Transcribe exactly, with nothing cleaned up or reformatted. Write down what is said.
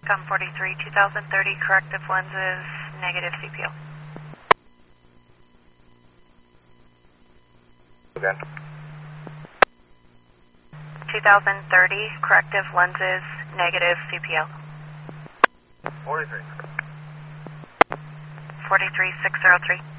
Com forty-three, two thousand thirty, corrective lenses, negative C P L. Again. two thousand thirty, corrective lenses, negative C P L. forty-three. forty-three, six zero three.